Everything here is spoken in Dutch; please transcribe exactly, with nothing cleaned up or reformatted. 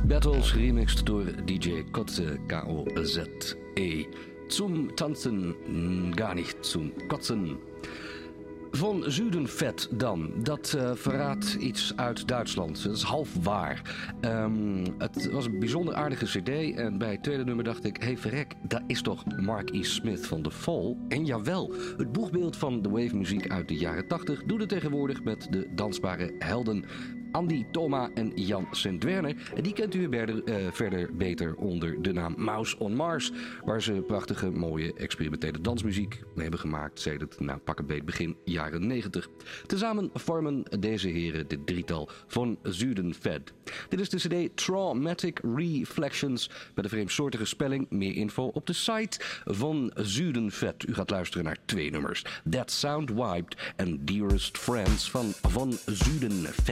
Battles remixed door D J Kotze, K O Z E. Zum Tanzen, gar nicht zum Kotzen. Von Zuidenvet dan. Dat uh, verraadt iets uit Duitsland. Dat is half waar. Um, het was een bijzonder aardige cd. En bij het tweede nummer dacht ik... Hey verrek, dat is toch Mark E. Smith van The Fall? En jawel, het boegbeeld van de wave muziek uit de jaren tachtig... doet het tegenwoordig met de dansbare helden... Andy, Thoma en Jan Sint-Werner. En die kent u verder, uh, verder beter onder de naam Mouse on Mars. Waar ze prachtige, mooie, experimentele dansmuziek mee hebben gemaakt. Sedert, nou, pak een beet begin jaren negentig. Tezamen vormen deze heren dit drietal van Zuidenvet. Dit is de cd Traumatic Reflections. Met een vreemdsoortige spelling. Meer info op de site van Zuidenvet. U gaat luisteren naar twee nummers. That Sound Wiped en Dearest Friends van Van Zuidenvet.